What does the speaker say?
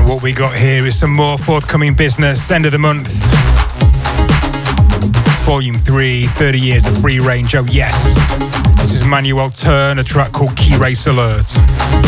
What we got here is some more forthcoming business, end of the month. Volume 3, 30 years of free range, oh yes. This is Manuel Turn, a track called Key Race Alert.